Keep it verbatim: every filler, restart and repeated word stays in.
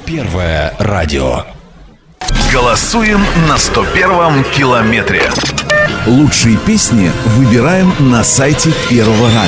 Первое радио. Голосуем на сто первом километре. Лучшие песни выбираем на сайте Первого радио.